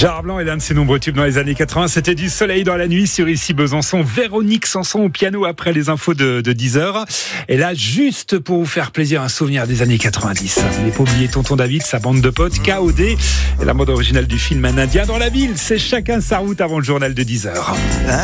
Gérard Blanc est l'un de ses nombreux tubes dans les années 80. C'était du soleil dans la nuit sur ici Besançon. Véronique Sanson au piano après les infos de 10h. Et là, juste pour vous faire plaisir, un souvenir des années 90. Vous n'avez pas oublié Tonton David, sa bande de potes, KOD. Et la bande originale du film Un Indien dans la ville. C'est chacun sa route avant le journal de 10h.